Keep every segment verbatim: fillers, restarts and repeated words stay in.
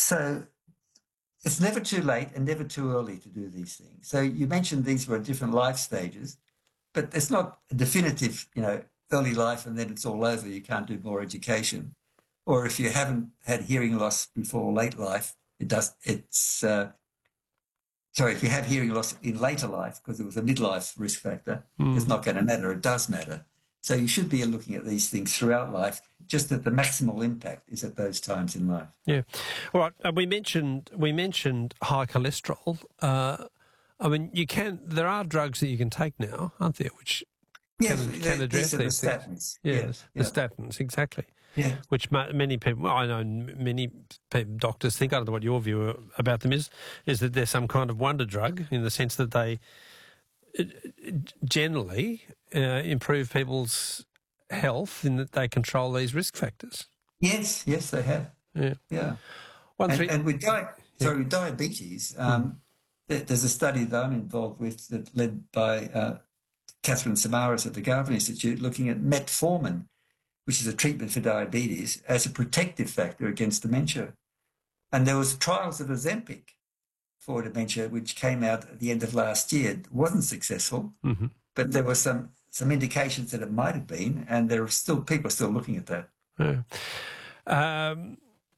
So it's never too late and never too early to do these things. So you mentioned these were different life stages, but it's not a definitive, you know, early life and then it's all over. You can't do more education. Or if you haven't had hearing loss before late life, it does. It's uh, sorry. If you have hearing loss in later life because it was a midlife risk factor, it's Mm. not going to matter. It does matter. So you should be looking at these things throughout life. Just that the maximal impact is at those times in life. Yeah. All right. Uh, we mentioned we mentioned high cholesterol. Uh, I mean, you can. There are drugs that you can take now, aren't there, which Yes, can can the- address these are the these things. statins. Yeah, Yeah, the, the yeah, statins, exactly. yeah. Which ma- many people, well, I know m- many people, doctors think. I don't know what your view about them is. Is that they're some kind of wonder drug in the sense that they uh, generally uh, improve people's health in that they control these risk factors. Yes, yes, they have. Yeah. Yeah. One And three. and with di- Yeah. sorry, with diabetes, Mm. um, there- there's a study that I'm involved with that led by uh, Catherine Samaras at the Garvan Institute, looking at metformin, which is a treatment for diabetes, as a protective factor against dementia. And there was trials of Ozempic for dementia, which came out at the end of last year. It wasn't successful, Mm-hmm. but there were some some indications that it might have been, and there are still people are still looking at that. Yeah. Um,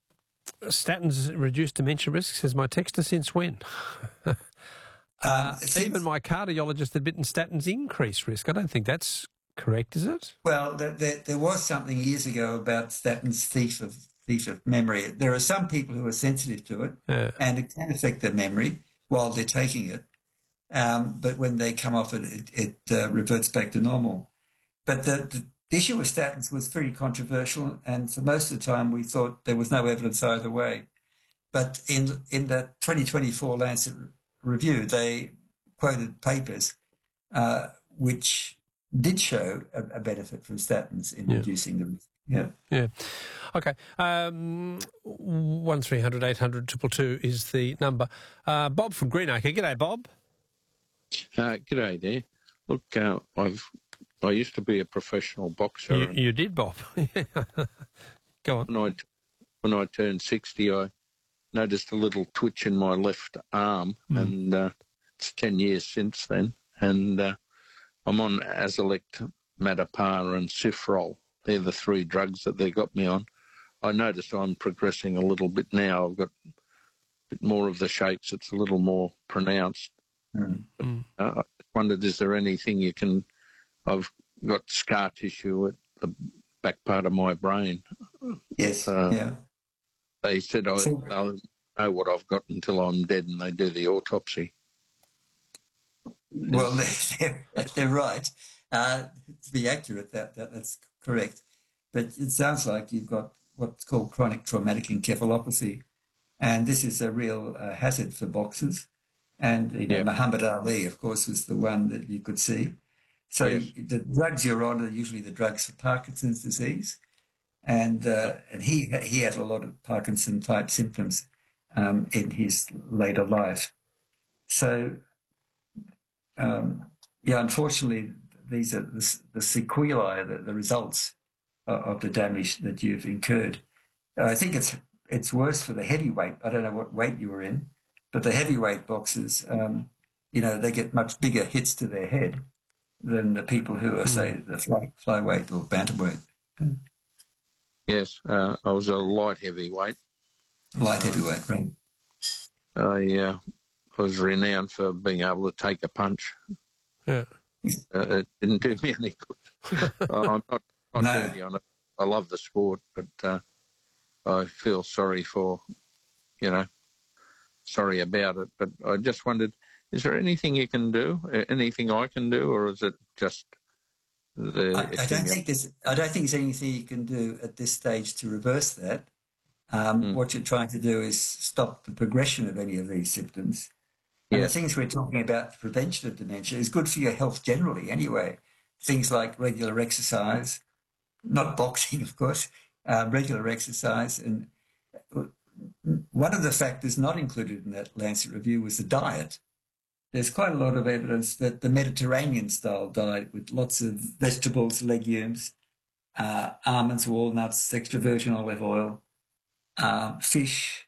statins reduce dementia risk, says my texter. Since when? Um, Uh, it even seems- my cardiologist admitting statins increase risk. I don't think that's correct, is it? Well, there, there, there was something years ago about statins thief of thief of memory. There are some people who are sensitive to it, Yeah. and it can affect their memory while they're taking it. Um, but when they come off it, it, it uh, reverts back to normal. But the, the, the issue with statins was very controversial, and for most of the time we thought there was no evidence either way. But in in the twenty twenty-four Lancet review, they quoted papers uh, which did show a, a benefit from statins in Yeah. reducing the risk. Yeah. Yeah. Okay. Um, one three hundred eight hundred two two two is the number. Uh, Bob from Greenacre. G'day, Bob. Uh, g'day there. Look, uh, I've I used to be a professional boxer. You, and you did, Bob. Go on. when I when I turned sixty, I noticed a little twitch in my left arm, Mm. and uh, it's ten years since then. And uh, I'm on Azilect, Matapar, and Cifrol. They're the three drugs that they got me on. I notice I'm progressing a little bit now. I've got a bit more of the shakes. It's a little more pronounced. Mm. Mm. Uh, I wondered, is there anything you can... I've got scar tissue at the back part of my brain. Yes. Uh, yeah. They said I, So- they'll know what I've got until I'm dead and they do the autopsy. Well, they're, they're right. Uh, to be accurate, that, that that's correct. But it sounds like you've got what's called chronic traumatic encephalopathy, and this is a real uh, hazard for boxers. And you know, Yeah. Muhammad Ali, of course, was the one that you could see. So Yes. the drugs you're on are usually the drugs for Parkinson's disease, and uh, and he he had a lot of Parkinson type symptoms um, in his later life. So um, yeah, unfortunately, these are the, the sequelae, the, the results of, of the damage that you've incurred. I think it's it's worse for the heavyweight. I don't know what weight you were in, but the heavyweight boxers, um, you know, they get much bigger hits to their head than the people who are, say, the fly, flyweight or bantamweight. Yes, uh, I was a light heavyweight. Light heavyweight, right? I uh, was renowned for being able to take a punch. Yeah. Uh, it didn't do me any good. I'm not, not No. dirty on it. I love the sport, but uh, I feel sorry for, you know, sorry about it. But I just wondered, is there anything you can do, uh, anything I can do, or is it just the... I, I don't think there's I don't think there's anything you can do at this stage to reverse that. Um, Mm. What you're trying to do is stop the progression of any of these symptoms. And Yeah. the things we're talking about, the prevention of dementia, is good for your health generally anyway. Things like regular exercise, not boxing, of course, uh, regular exercise. And one of the factors not included in that Lancet review was the diet. There's quite a lot of evidence that the Mediterranean-style diet with lots of vegetables, legumes, uh, almonds, walnuts, extra virgin olive oil, uh, fish,